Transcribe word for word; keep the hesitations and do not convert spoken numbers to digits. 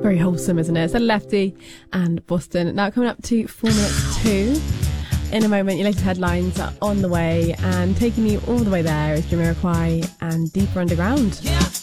Very wholesome, isn't it? It's a Lefty and Boston. Now coming up to four minutes two. In a moment, your latest headlines are on the way, and taking you all the way there is Jamiroquai and Deeper Underground. Yeah.